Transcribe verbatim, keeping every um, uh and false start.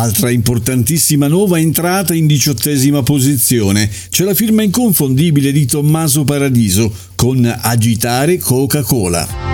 Altra importantissima nuova entrata in diciottesima posizione. C'è la firma inconfondibile di Tommaso Paradiso con Agitare Coca-Cola.